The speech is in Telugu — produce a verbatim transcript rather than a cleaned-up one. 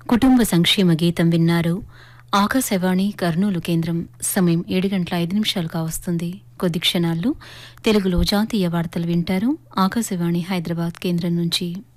కుటుంబ సంక్షేమ గీతం విన్నారు. ఆకాశవాణి కర్నూలు కేంద్రం. సమయం ఏడు గంటల ఐదు నిమిషాలు కావస్తుంది. కొద్ది క్షణాల్లో తెలుగులో జాతీయ వార్తలు వింటారు. ఆకాశవాణి హైదరాబాద్ కేంద్రం నుంచి.